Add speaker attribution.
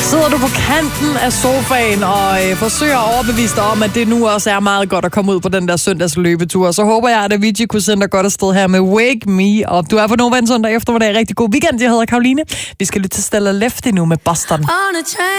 Speaker 1: Sidder du på kanten af sofaen og forsøger at overbevise dig om, at det nu også er meget godt at komme ud på den der søndagsløbetur, så håber jeg, at Avicii kunne sende dig godt afsted her med Wake Me Up. Du er på Nova en søndag eftermiddag. Rigtig god weekend. Jeg hedder Karoline. Vi skal lytte til Stella Lefty nu med Boston.